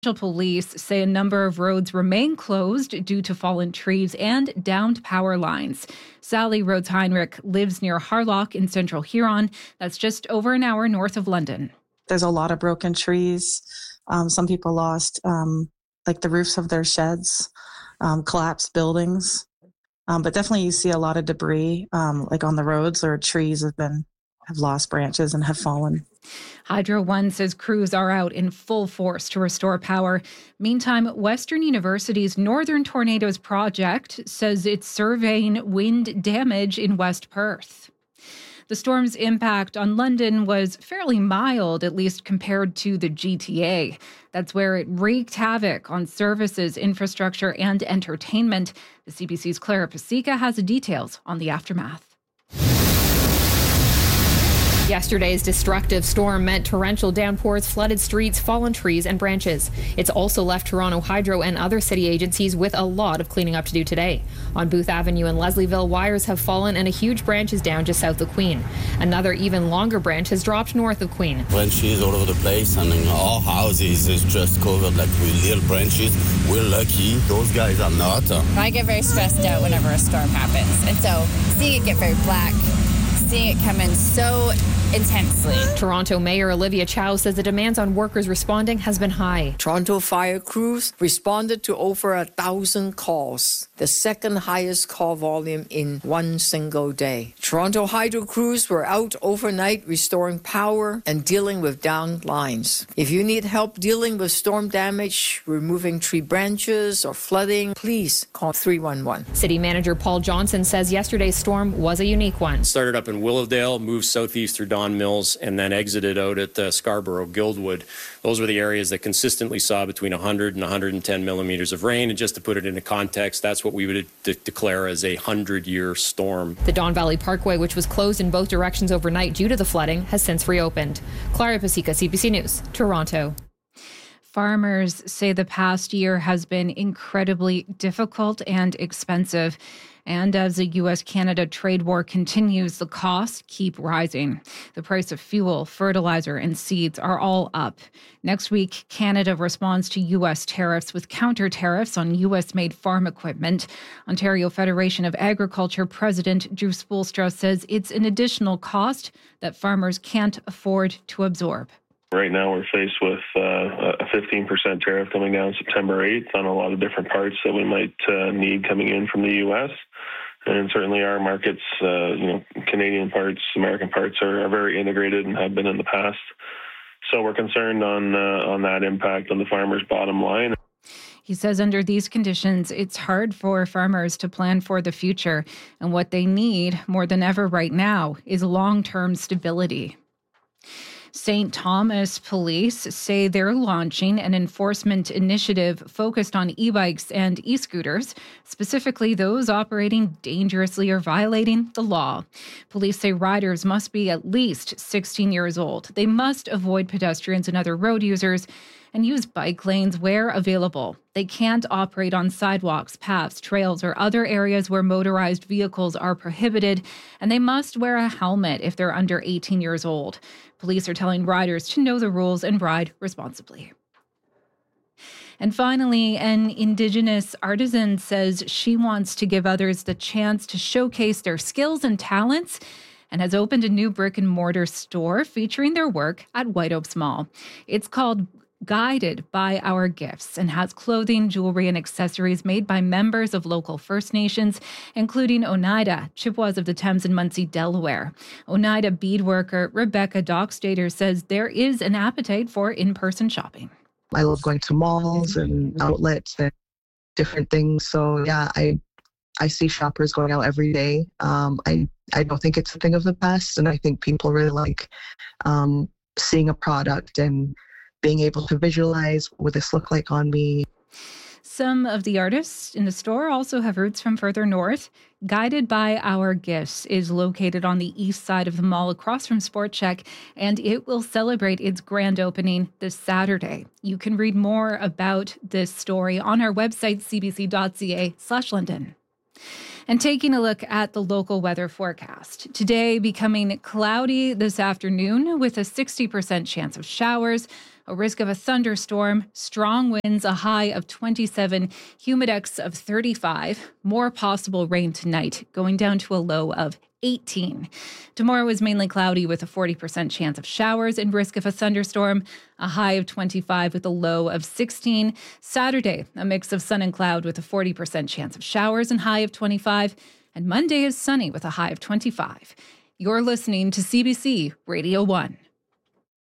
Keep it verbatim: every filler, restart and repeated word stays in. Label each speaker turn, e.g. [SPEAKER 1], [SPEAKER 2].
[SPEAKER 1] Police say a number of roads remain closed due to fallen trees and downed power lines. Sally Rhodes Heinrich lives near Harlock in central Huron. That's just over an hour north of London.
[SPEAKER 2] There's a lot of broken trees. Um, some people lost um, like the roofs of their sheds, um, collapsed buildings. Um, but definitely you see a lot of debris um, like on the roads, or trees have been have lost branches and have fallen.
[SPEAKER 1] Hydro One says crews are out in full force to restore power. Meantime, Western University's Northern Tornadoes Project says it's surveying wind damage in West Perth. The storm's impact on London was fairly mild, at least compared to the G T A. That's where it wreaked havoc on services, infrastructure, and entertainment. The C B C's Clara Pasica has the details on the aftermath.
[SPEAKER 3] Yesterday's destructive storm meant torrential downpours, flooded streets, fallen trees and branches. It's also left Toronto Hydro and other city agencies with a lot of cleaning up to do today. On Booth Avenue in Leslieville, wires have fallen and a huge branch is down just south of Queen. Another even longer branch has dropped north of Queen.
[SPEAKER 4] Branches all over the place, and in our houses is just covered like with little branches. We're lucky. Those guys are not.
[SPEAKER 5] I get very stressed out whenever a storm happens, and so seeing it get very black, seeing it come in so intensely.
[SPEAKER 3] Toronto Mayor Olivia Chow says the demands on workers responding has been high.
[SPEAKER 6] Toronto fire crews responded to over a thousand calls, the second highest call volume in one single day. Toronto Hydro crews were out overnight restoring power and dealing with downed lines. If you need help dealing with storm damage, removing tree branches or flooding, please call three one one.
[SPEAKER 3] City Manager Paul Johnson says yesterday's storm was a unique one.
[SPEAKER 7] Started up in Willowdale, moved southeast through Don Mills, and then exited out at uh, Scarborough, Guildwood. Those were the areas that consistently saw between one hundred and one hundred ten millimeters of rain. And just to put it into context, that's what we would de- declare as a hundred-year storm.
[SPEAKER 3] The Don Valley Parkway, which was closed in both directions overnight due to the flooding, has since reopened. Clara Pasica, C B C News, Toronto.
[SPEAKER 1] Farmers say the past year has been incredibly difficult and expensive. And as the U S Canada trade war continues, the costs keep rising. The price of fuel, fertilizer, and seeds are all up. Next week, Canada responds to U S tariffs with counter tariffs on U S-made farm equipment. Ontario Federation of Agriculture President Drew Spoelstra says it's an additional cost that farmers can't afford to absorb.
[SPEAKER 8] Right now, we're faced with uh, a fifteen percent tariff coming down September eighth on a lot of different parts that we might uh, need coming in from the U S. And certainly our markets, uh, you know, Canadian parts, American parts are, are very integrated and have been in the past. So we're concerned on uh, on that impact on the farmer's bottom line.
[SPEAKER 1] He says under these conditions, it's hard for farmers to plan for the future. And what they need more than ever right now is long-term stability. Saint Thomas Police say they're launching an enforcement initiative focused on e-bikes and e-scooters, specifically those operating dangerously or violating the law. Police say riders must be at least sixteen years old. They must avoid pedestrians and other road users and use bike lanes where available. They can't operate on sidewalks, paths, trails, or other areas where motorized vehicles are prohibited, and they must wear a helmet if they're under eighteen years old. Police are telling riders to know the rules and ride responsibly. And finally, an Indigenous artisan says she wants to give others the chance to showcase their skills and talents and has opened a new brick and mortar store featuring their work at White Oaks Mall. It's called Guided by Our Gifts and has clothing, jewelry, and accessories made by members of local First Nations, including Oneida, Chippewas of the Thames, and Munsee, Delaware. Oneida beadworker Rebecca Dockstader says there is an appetite for in-person shopping.
[SPEAKER 9] I love going to malls and outlets and different things. So yeah, I I see shoppers going out every day. Um, I, I don't think it's a thing of the past, and I think people really like um, seeing a product and being able to visualize what would this look like on me.
[SPEAKER 1] Some of the artists in the store also have roots from further north. Guided by Our Gifts is located on the east side of the mall across from Sport Chek, and it will celebrate its grand opening this Saturday. You can read more about this story on our website, cbc.ca slash London. And taking a look at the local weather forecast. Today becoming cloudy this afternoon with a sixty percent chance of showers. a risk of a thunderstorm, strong winds, a high of twenty-seven, humidex of thirty-five, more possible rain tonight, going down to a low of eighteen. Tomorrow is mainly cloudy with a forty percent chance of showers and risk of a thunderstorm, a high of twenty-five with a low of sixteen. Saturday, a mix of sun and cloud with a forty percent chance of showers and high of twenty-five. And Monday is sunny with a high of twenty-five. You're listening to C B C Radio one.